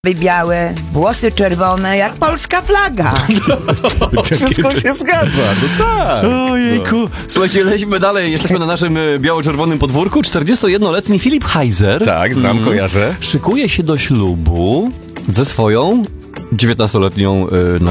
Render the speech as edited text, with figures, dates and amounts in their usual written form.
białe, włosy czerwone, jak polska flaga. Wszystko się zgadza, no tak. Ojejku. Słuchajcie, jesteśmy dalej, jesteśmy na naszym biało-czerwonym podwórku. 41-letni Filip Heiser Tak, znam, kojarzę. szykuje się do ślubu ze swoją 19-letnią